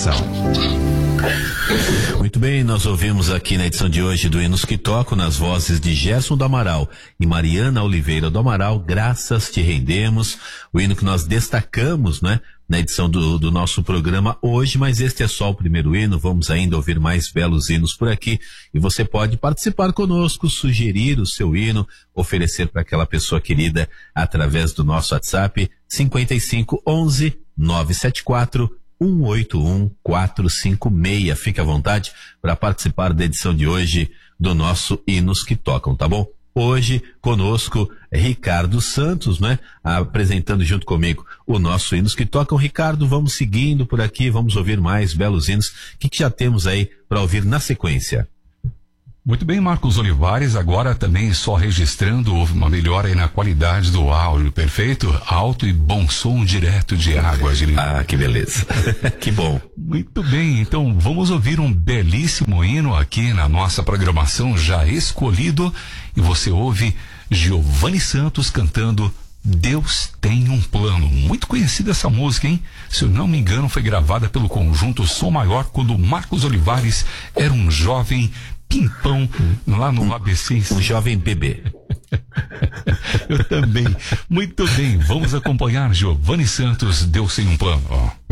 programação. Muito bem, nós ouvimos aqui na edição de hoje do Hinos que Tocam, nas vozes de Gerson do Amaral e Mariana Oliveira do Amaral, Graças Te Rendemos, o hino que nós destacamos, né, na edição do nosso programa hoje, mas este é só o primeiro hino, vamos ainda ouvir mais belos hinos por aqui e você pode participar conosco, sugerir o seu hino, oferecer para aquela pessoa querida através do nosso WhatsApp 5511 974 181456. Fique à vontade para participar da edição de hoje do nosso Hinos que Tocam, tá bom? Hoje conosco Ricardo Santos, né? Apresentando junto comigo o nosso Hinos que Tocam. Ricardo, vamos seguindo por aqui, vamos ouvir mais belos hinos. O que já temos aí para ouvir na sequência? Muito bem, Marcos Olivares, agora também só registrando uma melhora aí na qualidade do áudio, perfeito? Alto e bom som direto de Águas de Lindóia. Ah, que beleza. Que bom. Muito bem, então vamos ouvir um belíssimo hino aqui na nossa programação já escolhido e você ouve Giovanni Santos cantando Deus Tem um Plano. Muito conhecida essa música, hein? Se eu não me engano, foi gravada pelo conjunto Som Maior quando Marcos Olivares era um jovem pimpão lá no ABC. Um jovem bebê. Eu também. Muito bem, vamos acompanhar Giovanni Santos, Deus Tem um Plano.